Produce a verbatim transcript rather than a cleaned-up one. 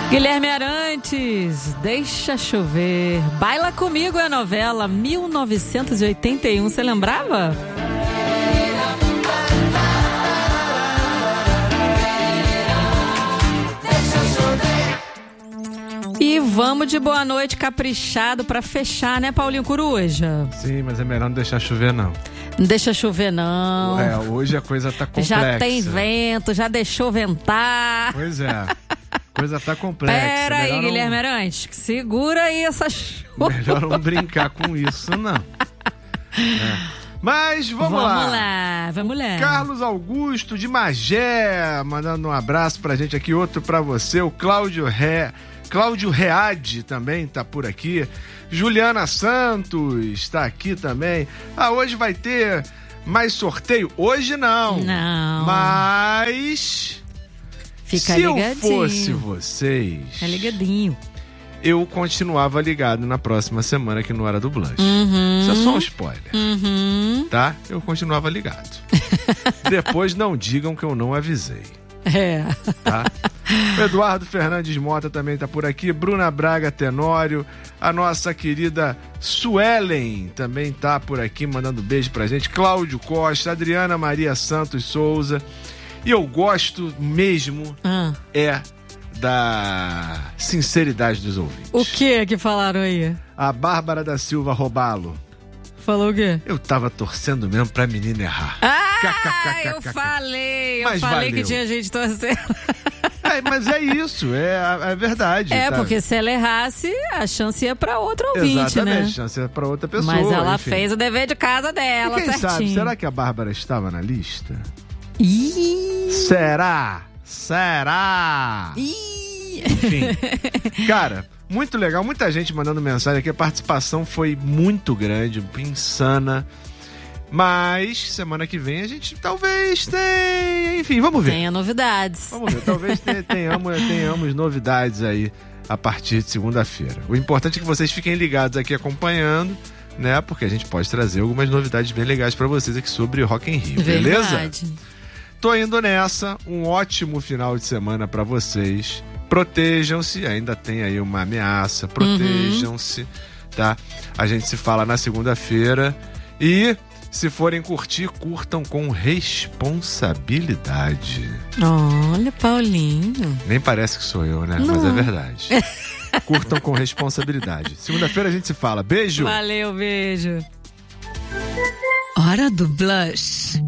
Guilherme Arantes, Deixa Chover. Baila Comigo é a novela, mil novecentos e oitenta e um. Você lembrava? E vamos de boa noite caprichado pra fechar, né, Paulinho Coruja? Sim, mas é melhor não deixar chover, não. Não deixa chover, não. É, hoje a coisa tá complexa. Já tem vento, já deixou ventar. Pois é, a coisa tá complexa. Pera aí, melhor Guilherme não... Arantes, segura aí essa chuva. Melhor não brincar com isso, não. É. Mas vamos, vamos lá. Vamos lá, vamos lá. Carlos Augusto de Magé, mandando um abraço pra gente aqui, outro pra você. O Cláudio Ré. Cláudio Reade também tá por aqui. Juliana Santos tá aqui também. Ah, hoje vai ter mais sorteio? Hoje não. Não. Mas... Fica se ligadinho. eu fosse vocês... Fica ligadinho. Eu continuava ligado na próxima semana aqui no Hora do Blush. Uhum. Isso é só um spoiler. Uhum. Tá? Eu continuava ligado. Depois não digam que eu não avisei. É. Tá? O Eduardo Fernandes Mota também tá por aqui. Bruna Braga Tenório. A nossa querida Suelen também tá por aqui, mandando beijo pra gente. Cláudio Costa, Adriana Maria Santos Souza. E eu gosto mesmo ah. é da sinceridade dos ouvintes. O que que falaram aí? A Bárbara da Silva Robalo. Falou o quê? Eu tava torcendo mesmo pra menina errar. Ah, eu falei, eu mas falei valeu. que tinha gente torcendo. É, mas é isso, é, é verdade. É, tá? porque se ela errasse, a chance ia pra outro ouvinte, Exatamente, né? a chance ia pra outra pessoa. Mas ela enfim. fez o dever de casa dela, e quem certinho. sabe, será que a Bárbara estava na lista? Ih. Será? Será? Ih. Enfim, cara... Muito legal, muita gente mandando mensagem aqui. A participação foi muito grande, insana. Mas semana que vem a gente talvez tenha. Enfim, vamos ver. Tenha novidades. Vamos ver, talvez tenhamos, tenhamos novidades aí a partir de segunda-feira. O importante é que vocês fiquem ligados aqui acompanhando, né? Porque a gente pode trazer algumas novidades bem legais pra vocês aqui sobre Rock in Rio, beleza? Verdade. Tô indo nessa. Um ótimo final de semana pra vocês. Protejam-se, ainda tem aí uma ameaça, protejam-se, uhum. Tá? A gente se fala na segunda-feira e se forem curtir, curtam com responsabilidade. Olha, Paulinho. Nem parece que sou eu, né? Não. Mas é verdade. Curtam com responsabilidade. Segunda-feira a gente se fala. Beijo! Valeu, beijo. Hora do Blush.